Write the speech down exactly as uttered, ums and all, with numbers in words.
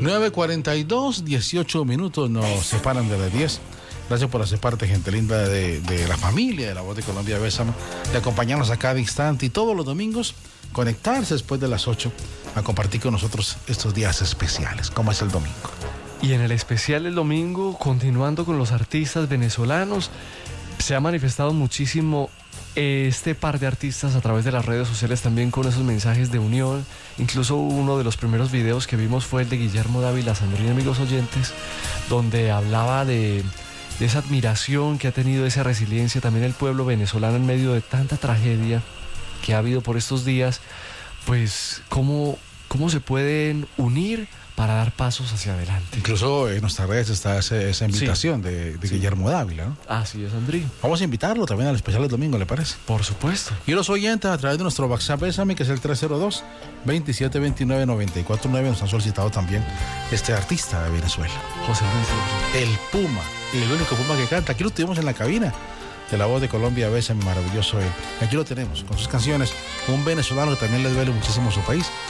nueve cuarenta y dos, dieciocho minutos nos separan de las diez. Gracias por hacer parte, gente linda, de, de la familia de La Voz de Colombia Bésame, de acompañarnos a cada instante y todos los domingos conectarse después de las ocho a compartir con nosotros estos días especiales, como es el domingo. Y en el especial del domingo, continuando con los artistas venezolanos, se ha manifestado muchísimo este par de artistas a través de las redes sociales también con esos mensajes de unión. Incluso uno de los primeros videos que vimos fue el de Guillermo Dávila Sandrine, amigos oyentes, donde hablaba de, de esa admiración que ha tenido, esa resiliencia también el pueblo venezolano en medio de tanta tragedia que ha habido por estos días. Pues cómo, cómo se pueden unir para dar pasos hacia adelante. Incluso en nuestras redes está ese, esa invitación sí. de, de sí. Guillermo Dávila, ¿no? Así es, Andrés. Vamos a invitarlo también al especial del domingo, ¿le parece? Por supuesto. Y los oyentes a través de nuestro WhatsApp Bésame, que es el tres cero dos, veintisiete veintinueve, noventa y cuatro nueve, nos han solicitado también este artista de Venezuela, José Luis. El Puma, y el único Puma que canta. Aquí lo tuvimos en la cabina de La Voz de Colombia Bésame, maravilloso él. Aquí lo tenemos con sus canciones, un venezolano que también le duele muchísimo a su país.